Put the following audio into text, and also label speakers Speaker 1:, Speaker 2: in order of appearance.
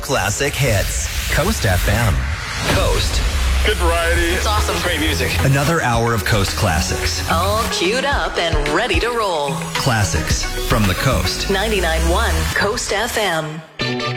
Speaker 1: classic hits. Coast FM. Coast.
Speaker 2: Good variety.
Speaker 3: It's awesome.
Speaker 2: Great music.
Speaker 1: Another hour of Coast classics.
Speaker 3: All queued up and ready to roll.
Speaker 1: Classics from the Coast.
Speaker 3: 99.1 Coast FM.